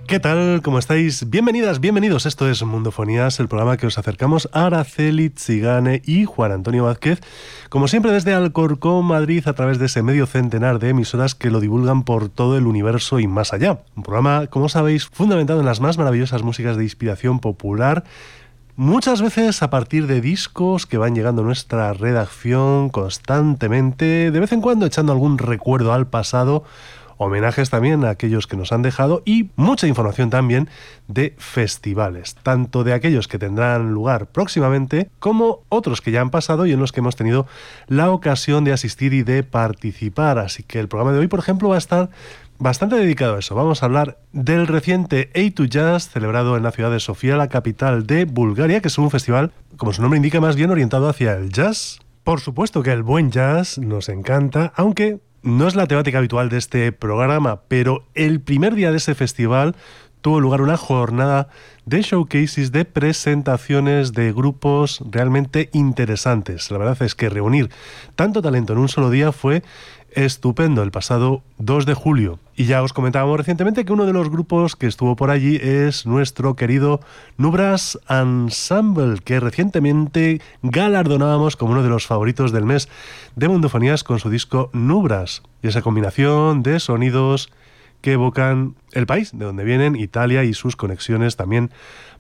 ¿Qué tal? ¿Cómo estáis? Bienvenidas, bienvenidos. Esto es Mundofonías, el programa que os acercamos a Araceli Tzigane y Juan Antonio Vázquez, como siempre desde Alcorcón, Madrid, a través de ese medio centenar de emisoras que lo divulgan por todo el universo y más allá. Un programa, como sabéis, fundamentado en las más maravillosas músicas de inspiración popular, muchas veces a partir de discos que van llegando a nuestra redacción constantemente, de vez en cuando echando algún recuerdo al pasado, homenajes también a aquellos que nos han dejado y mucha información también de festivales, tanto de aquellos que tendrán lugar próximamente como otros que ya han pasado y en los que hemos tenido la ocasión de asistir y de participar. Así que el programa de hoy, por ejemplo, va a estar bastante dedicado a eso. Vamos a hablar del reciente A2 Jazz, celebrado en la ciudad de Sofía, la capital de Bulgaria, que es un festival, como su nombre indica, más bien orientado hacia el jazz. Por supuesto que el buen jazz nos encanta, aunque no es la temática habitual de este programa, pero el primer día de ese festival tuvo lugar una jornada de showcases, de presentaciones de grupos realmente interesantes. La verdad es que reunir tanto talento en un solo día fue estupendo el pasado 2 de julio. Y ya os comentábamos recientemente que uno de los grupos que estuvo por allí es nuestro querido Nubras Ensemble, que recientemente galardonábamos como uno de los favoritos del mes de Mundofonías con su disco Nubras. Y esa combinación de sonidos que evocan el país de donde vienen, Italia, y sus conexiones también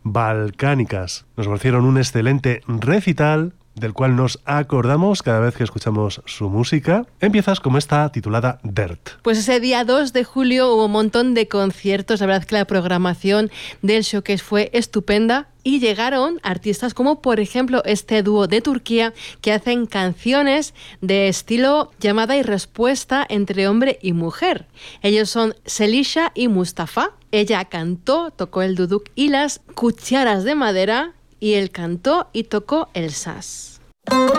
balcánicas. Nos ofrecieron un excelente recital del cual nos acordamos cada vez que escuchamos su música, en piezas como esta titulada Dirt. Pues ese día 2 de julio hubo un montón de conciertos, la verdad que la programación del showcase fue estupenda y llegaron artistas como por ejemplo este dúo de Turquía que hacen canciones de estilo llamada y respuesta entre hombre y mujer. Ellos son Selisha y Mustafa. Ella cantó, tocó el duduk y las cucharas de madera y él cantó y tocó el saz.